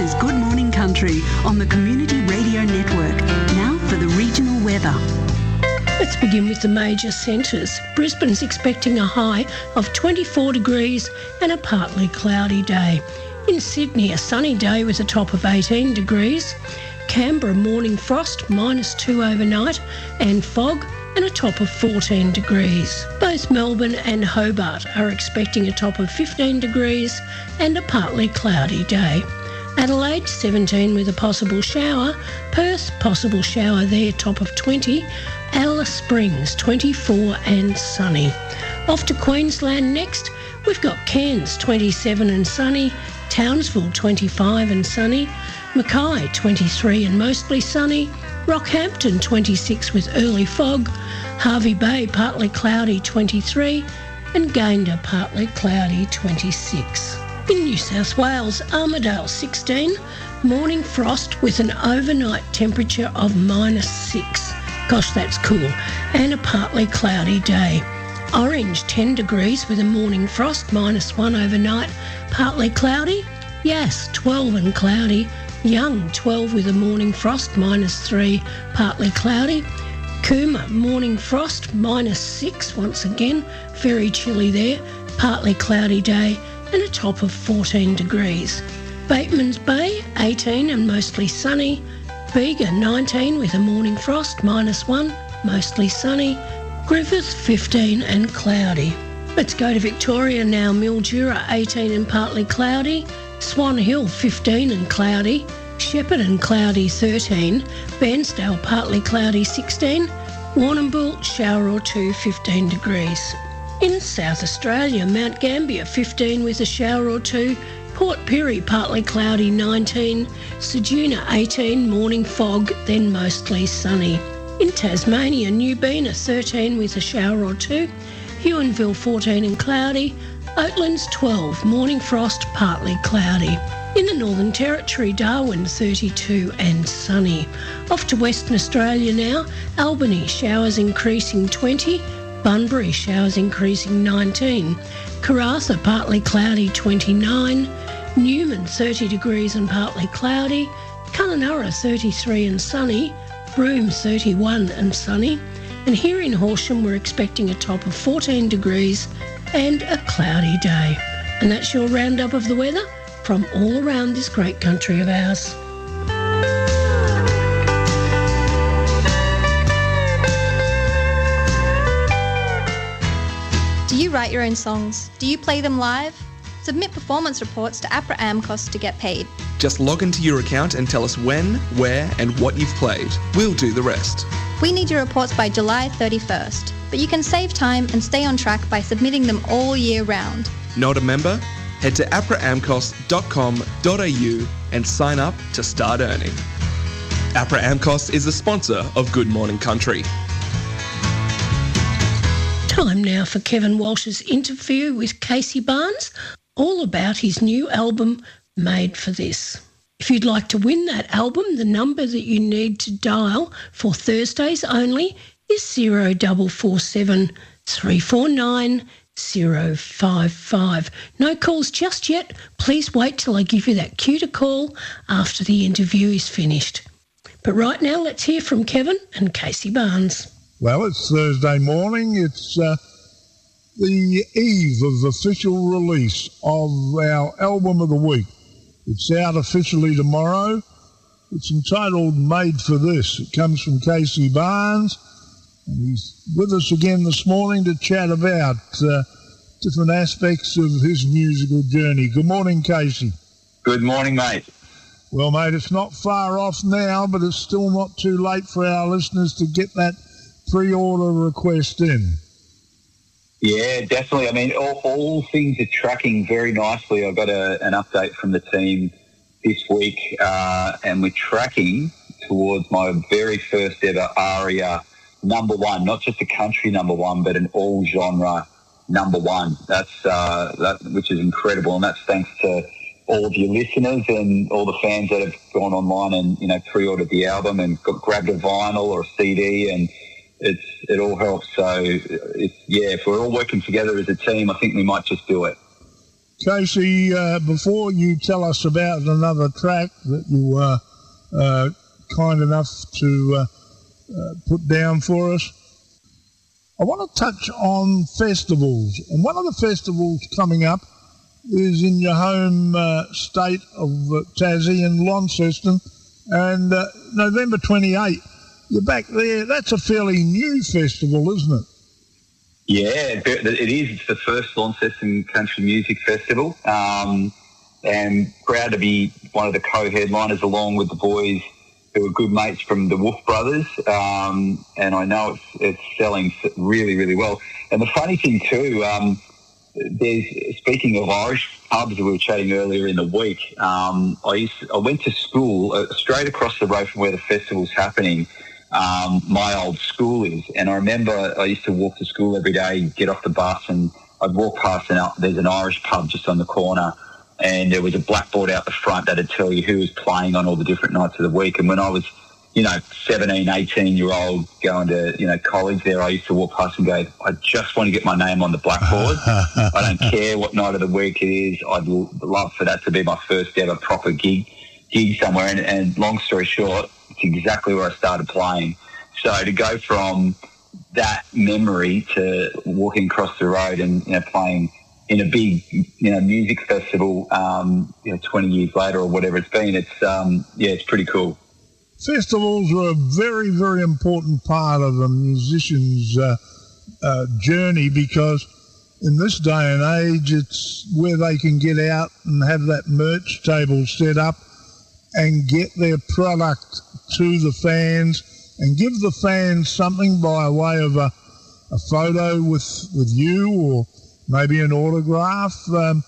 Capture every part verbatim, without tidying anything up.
is Good Morning Country on the Community Radio Network. Now for the regional weather. Let's begin with the major centres. Brisbane's expecting a high of twenty-four degrees and a partly cloudy day. In Sydney, a sunny day with a top of eighteen degrees. Canberra, morning frost, minus two overnight, and fog, and a top of fourteen degrees. Both Melbourne and Hobart are expecting a top of fifteen degrees and a partly cloudy day. Adelaide, seventeen with a possible shower. Perth, possible shower there, top of twenty. Alice Springs, twenty-four and sunny. Off to Queensland next, we've got Cairns, twenty-seven and sunny. Townsville, twenty-five and sunny. Mackay, twenty-three and mostly sunny. Rockhampton, twenty-six with early fog. Hervey Bay, partly cloudy, twenty-three. And Gayndah, partly cloudy, twenty-six. In New South Wales, Armidale, sixteen. Morning frost with an overnight temperature of minus six. Gosh, that's cool. And a partly cloudy day. Orange, ten degrees with a morning frost, minus one overnight, partly cloudy. Yass, twelve and cloudy. Young, twelve with a morning frost, minus three, partly cloudy. Cooma, morning frost, minus six once again, very chilly there, partly cloudy day and a top of fourteen degrees. Batemans Bay, eighteen and mostly sunny. Bega, nineteen with a morning frost, minus one, mostly sunny. Griffith, fifteen and cloudy. Let's go to Victoria now. Mildura, eighteen and partly cloudy. Swan Hill, fifteen and cloudy. Shepparton, cloudy, thirteen. Bairnsdale, partly cloudy, sixteen. Warrnambool, shower or two, fifteen degrees. In South Australia, Mount Gambier, fifteen with a shower or two. Port Pirie, partly cloudy, nineteen. Ceduna, eighteen, morning fog, then mostly sunny. In Tasmania, Newbina, thirteen with a shower or two. Huonville, fourteen and cloudy. Oatlands, twelve, morning frost, partly cloudy. In the Northern Territory, Darwin, thirty-two and sunny. Off to Western Australia now. Albany, showers increasing twenty. Bunbury, showers increasing nineteen. Karratha, partly cloudy, twenty-nine. Newman, thirty degrees and partly cloudy. Kununurra, thirty-three and sunny. Broome, thirty-one and sunny. And here in Horsham, we're expecting a top of fourteen degrees and a cloudy day. And that's your roundup of the weather from all around this great country of ours. Do you write your own songs? Do you play them live? Submit performance reports to APRA AMCOS to get paid. Just log into your account and tell us when, where and what you've played. We'll do the rest. We need your reports by July thirty-first, but you can save time and stay on track by submitting them all year round. Not a member? Head to apra amcos dot com dot a u and sign up to start earning. APRA AMCOS is the sponsor of Good Morning Country. Time now for Kevin Walsh's interview with Casey Barnes, all about his new album, Made for This. If you'd like to win that album, the number that you need to dial for Thursdays only is zero four four seven, three four nine, zero five five. No calls just yet. Please wait till I give you that cue to call after the interview is finished. But right now, let's hear from Kevin and Casey Barnes. Well, it's Thursday morning. It's uh, the eve of official release of our album of the week. It's out officially tomorrow. It's entitled Made for This. It comes from Casey Barnes, and he's with us again this morning to chat about uh, different aspects of his musical journey. Good morning, Casey. Good morning, mate. Well, mate, it's not far off now, but it's still not too late for our listeners to get that pre-order request in. Yeah, definitely. I mean, all, all things are tracking very nicely. I got a, an update from the team this week, uh, and we're tracking towards my very first ever ARIA number one, not just a country number one, but an all-genre number one. That's uh, that, which is incredible, and that's thanks to all of your listeners and all the fans that have gone online and, you know, pre-ordered the album and got, grabbed a vinyl or a C D, and it's it all helps. So, it's, yeah, if we're all working together as a team, I think we might just do it. Casey, uh, before you tell us about another track that you were uh, kind enough to uh, uh, put down for us, I want to touch on festivals. And one of the festivals coming up is in your home uh, state of uh, Tassie in Launceston, and uh, November twenty-eighth. You're back there. That's a fairly new festival, isn't it? Yeah, it is. It's the first Launceston Country Music Festival, um, and proud to be one of the co-headliners along with the boys who are good mates from the Wolf Brothers, um, and I know it's, it's selling really, really well. And the funny thing too, um, there's, speaking of Irish pubs, we were chatting earlier in the week, um, I, used to, I went to school uh, straight across the road from where the festival's happening. Um, my old school is, and I remember I used to walk to school every day, get off the bus, and I'd walk past and out, there's an Irish pub just on the corner, and there was a blackboard out the front that'd tell you who was playing on all the different nights of the week. And when I was, you know, seventeen, eighteen year old going to, you know, college there, I used to walk past and go, I just want to get my name on the blackboard. I don't care what night of the week it is. I'd love for that to be my first ever proper gig, gig somewhere. And, and long story short, it's exactly where I started playing. So to go from that memory to walking across the road and, you know, playing in a big, you know, music festival, um, you know, twenty years later or whatever it's been, it's, um, yeah, it's pretty cool. Festivals are a very, very important part of a musician's uh, uh, journey, because in this day and age, it's where they can get out and have that merch table set up and get their product to the fans and give the fans something by way of a, a photo with with you, or maybe an autograph. Um,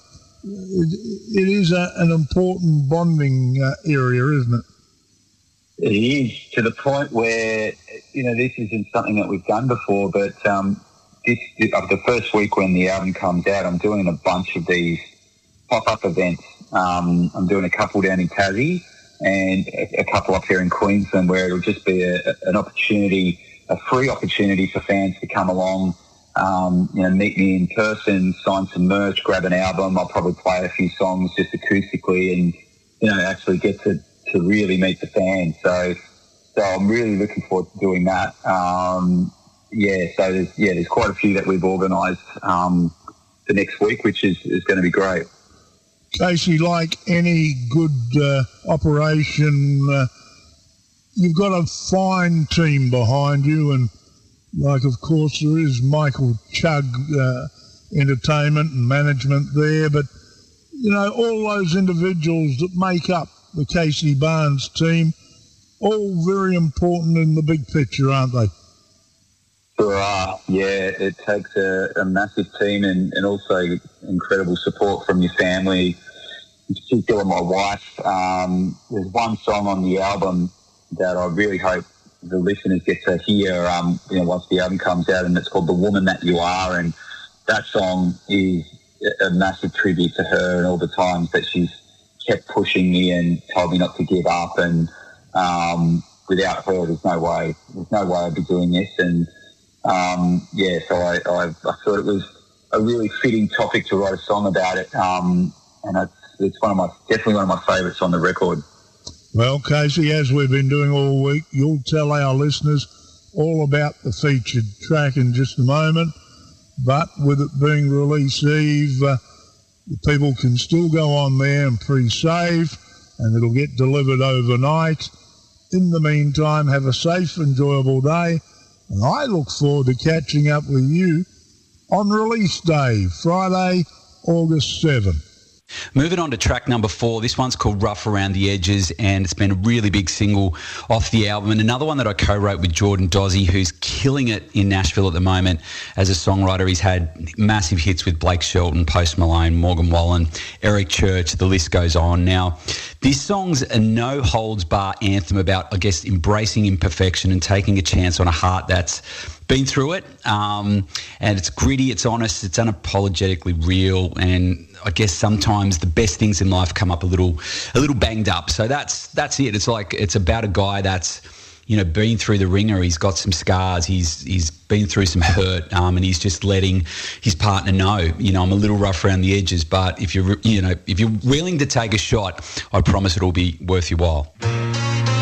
it, it is a, an important bonding uh, area, isn't it? It is, to the point where, you know, this isn't something that we've done before, but um, this, uh, the first week when the album comes out, I'm doing a bunch of these pop-up events. Um, I'm doing a couple down in Tassie and a, a couple up here in Queensland, where it'll just be a, a, an opportunity, a free opportunity for fans to come along, um, you know, meet me in person, sign some merch, grab an album. I'll probably play a few songs just acoustically and, you know, actually get to to really meet the fans. So so I'm really looking forward to doing that. Um, yeah, so there's, yeah, there's quite a few that we've organised um, for next week, which is, is going to be great. Casey, like any good uh, operation, uh, you've got a fine team behind you, and like, of course, there is Michael Chugg uh, Entertainment and management there, but, you know, all those individuals that make up the Casey Barnes team, all very important in the big picture, aren't they? Sure are. Yeah, it takes a, a massive team and, and also incredible support from your family, in particular my wife. Um, there's one song on the album that I really hope the listeners get to hear, um, you know, once the album comes out, and it's called The Woman That You Are, and that song is a massive tribute to her and all the times that she's kept pushing me and told me not to give up, and um, without her, there's no way, there's no way I'd be doing this. And um, yeah, so I, I, I thought it was a really fitting topic to write a song about it, um, and it's, it's one of my, definitely one of my favourites on the record. Well, Casey, as we've been doing all week, you'll tell our listeners all about the featured track in just a moment, but with it being release eve, uh, people can still go on there and pre-save, and it'll get delivered overnight. In the meantime, have a safe, enjoyable day, and I look forward to catching up with you on release day, Friday, August seventh. Moving on to track number four, this one's called Rough Around the Edges, and it's been a really big single off the album, and another one that I co-wrote with Jordan Dozzi, who's killing it in Nashville at the moment as a songwriter. He's had massive hits with Blake Shelton, Post Malone, Morgan Wallen, Eric Church, the list goes on. Now, this song's a no-holds-bar anthem about, I guess, embracing imperfection and taking a chance on a heart that's been through it, um, and it's gritty, it's honest, it's unapologetically real, and I guess sometimes the best things in life come up a little, a little banged up. So that's that's it. It's like it's about a guy that's you know, been through the ringer. He's got some scars. He's he's been through some hurt, um, and he's just letting his partner know, you know, I'm a little rough around the edges, but if you're, you know, if you're willing to take a shot, I promise it'll be worth your while.